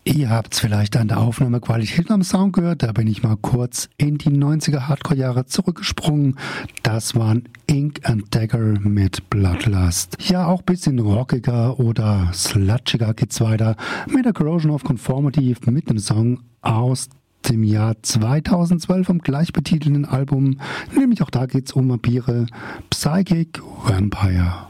Ihr habt es vielleicht an der Aufnahmequalität am Sound gehört, da bin ich mal kurz in die 90er Hardcore-Jahre zurückgesprungen. Das waren Ink and Dagger mit Bloodlust. Ja, auch ein bisschen rockiger oder slutschiger geht's weiter mit der Corrosion of Conformity mit dem Song aus dem Jahr 2012 vom gleichbetitelten Album. Nämlich auch da geht's um Vampire, Psychic Vampire.